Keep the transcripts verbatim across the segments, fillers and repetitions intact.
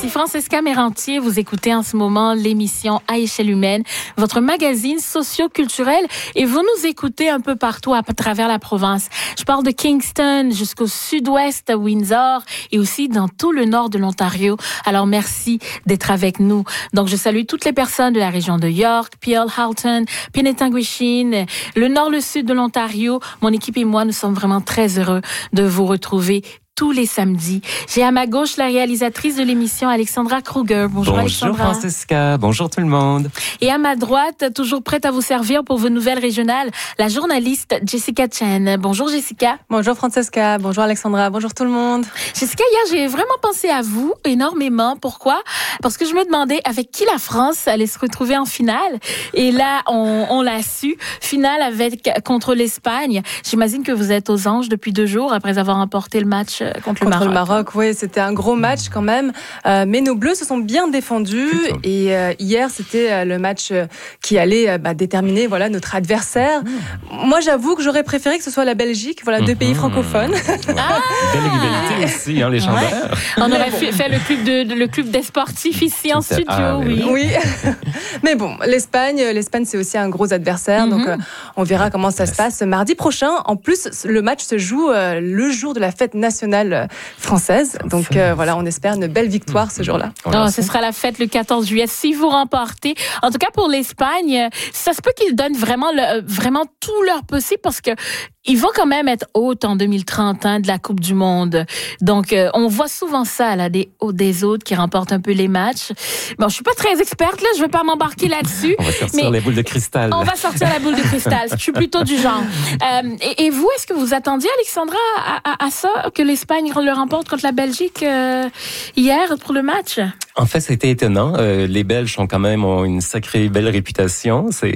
Ici Francesca Mérantier, vous écoutez en ce moment l'émission À échelle humaine, votre magazine socio-culturel, et vous nous écoutez un peu partout à travers la province. Je parle de Kingston jusqu'au sud-ouest, à Windsor, et aussi dans tout le nord de l'Ontario. Alors merci d'être avec nous. Donc je salue toutes les personnes de la région de York, Peel, Halton, Penetanguishene, le nord, le sud de l'Ontario. Mon équipe et moi, nous sommes vraiment très heureux de vous retrouver tous les samedis. J'ai à ma gauche la réalisatrice de l'émission, Alexandra Kruger. Bonjour, Bonjour Alexandra. Bonjour Francesca, bonjour tout le monde. Et à ma droite, toujours prête à vous servir pour vos nouvelles régionales, la journaliste Jessica Chen. Bonjour Jessica. Bonjour Francesca, bonjour Alexandra, bonjour tout le monde. Jessica, hier j'ai vraiment pensé à vous énormément. Pourquoi? Parce que je me demandais avec qui la France allait se retrouver en finale. Et là, on, on l'a su. Finale avec contre l'Espagne. J'imagine que vous êtes aux anges depuis deux jours après avoir remporté le match contre, contre le Maroc. le Maroc, oui, c'était un gros match quand même. Euh, mais nos Bleus se sont bien défendus. Putain. Et euh, hier, c'était euh, le match euh, qui allait euh, bah, déterminer voilà notre adversaire. Mmh. Moi, j'avoue que j'aurais préféré que ce soit la Belgique, voilà, deux mmh. pays francophones. Ouais. Ah belle rivalité aussi, hein, les chandelles. Ouais. On aurait fait, fait le club de, de le club des sportifs ici en studio, ah, oui. Oui. Mais bon, l'Espagne, l'Espagne, c'est aussi un gros adversaire, mmh. donc euh, on verra comment ça se passe mardi prochain. En plus, le match se joue euh, le jour de la fête nationale française. Donc euh, voilà, on espère une belle victoire ce jour-là. Oh, ce sera la fête le quatorze juillet si vous remportez. En tout cas pour l'Espagne, ça se peut qu'ils donnent vraiment le, vraiment tout leur possible parce que ils vont quand même être hôtes en deux mille trente hein, de la Coupe du Monde. Donc, euh, on voit souvent ça, là, des hôtes des autres qui remportent un peu les matchs. Bon, je suis pas très experte, là, je vais pas m'embarquer là-dessus. On va sortir mais les boules de cristal. On va sortir la boule de cristal. Je suis plutôt du genre. Euh, et, et vous, est-ce que vous attendiez, Alexandra, à, à, à ça, que l'Espagne le remporte contre la Belgique euh, hier pour le match? En fait, c'était étonnant. Euh, les Belges ont quand même ont une sacrée belle réputation. C'est,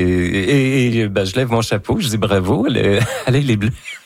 et et ben, je lève mon chapeau, je dis bravo. Les, allez les Bleus.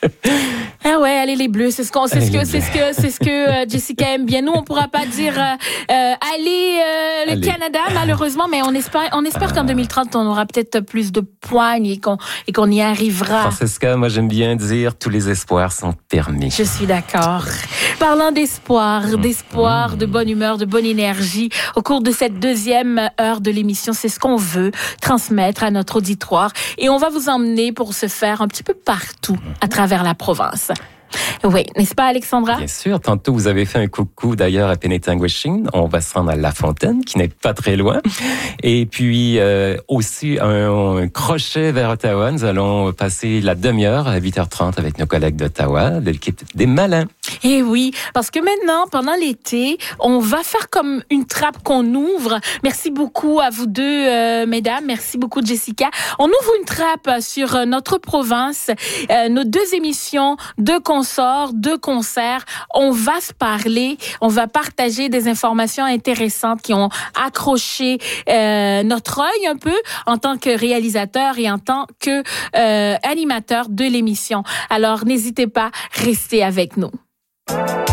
Ah ouais, allez les Bleus, c'est ce qu'on, c'est ce que, c'est ce que, c'est ce que euh, Jessica aime bien. Nous, on pourra pas dire euh, euh, allez euh, le allez. Canada malheureusement, mais on espère, on espère ah. qu'en deux mille trente, on aura peut-être plus de poignes et qu'on et qu'on y arrivera. Francesca, moi j'aime bien dire tous les espoirs sont permis. Je suis d'accord. Parlant d'espoir, d'espoir, de bonne humeur, de bonne énergie, au cours de cette deuxième heure de l'émission, c'est ce qu'on veut transmettre à notre auditoire. Et on va vous emmener pour se faire un petit peu partout à travers la province. Oui, n'est-ce pas Alexandra? Bien sûr, tantôt vous avez fait un coucou d'ailleurs à Penetanguishene. On va se rendre à La Fontaine, qui n'est pas très loin. Et puis euh, aussi un, un crochet vers Ottawa. Nous allons passer la demi-heure à huit heures trente avec nos collègues d'Ottawa, de l'équipe des Malins. Eh oui, parce que maintenant, pendant l'été, on va faire comme une trappe qu'on ouvre. Merci beaucoup à vous deux, euh, mesdames. Merci beaucoup, Jessica. On ouvre une trappe sur notre province. Euh, nos deux émissions, deux consorts, deux concerts. On va se parler. On va partager des informations intéressantes qui ont accroché euh, notre œil un peu en tant que réalisateur et en tant que euh, animateur de l'émission. Alors, n'hésitez pas, restez avec nous.